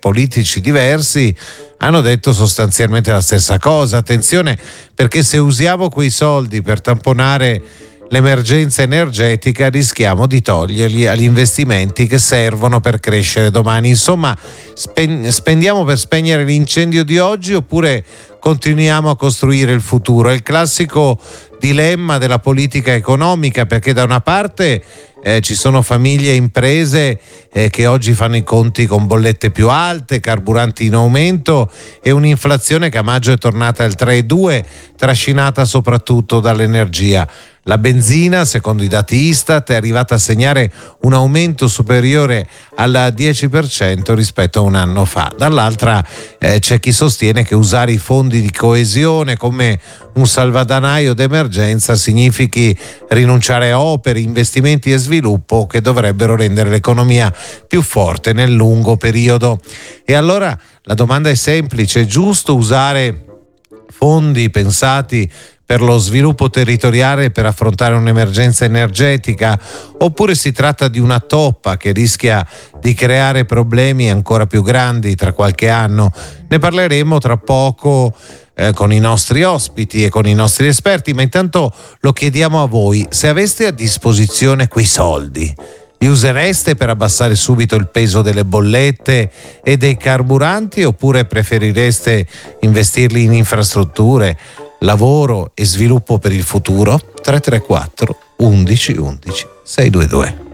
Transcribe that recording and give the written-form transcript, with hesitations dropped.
politici diversi hanno detto sostanzialmente la stessa cosa. Attenzione, perché se usiamo quei soldi per tamponare l'emergenza energetica rischiamo di toglierli agli investimenti che servono per crescere domani. Insomma, spendiamo per spegnere l'incendio di oggi oppure continuiamo a costruire il futuro? È il classico dilemma della politica economica, perché da una parte ci sono famiglie e imprese che oggi fanno i conti con bollette più alte, carburanti in aumento e un'inflazione che a maggio è tornata al 3,2, trascinata soprattutto dall'energia. La benzina, secondo i dati Istat, è arrivata a segnare un aumento superiore al 10% rispetto a un anno fa. Dall'altra c'è chi sostiene che usare i fondi di coesione come un salvadanaio d'emergenza significhi rinunciare a opere, investimenti e sviluppo che dovrebbero rendere l'economia più forte nel lungo periodo. E allora la domanda è semplice: è giusto usare fondi pensati per lo sviluppo territoriale per affrontare un'emergenza energetica, oppure si tratta di una toppa che rischia di creare problemi ancora più grandi tra qualche anno? Ne parleremo tra poco con i nostri ospiti e con i nostri esperti, ma intanto lo chiediamo a voi: se aveste a disposizione quei soldi, li usereste per abbassare subito il peso delle bollette e dei carburanti, oppure preferireste investirli in infrastrutture, lavoro e sviluppo per il futuro? 334 11 11 622.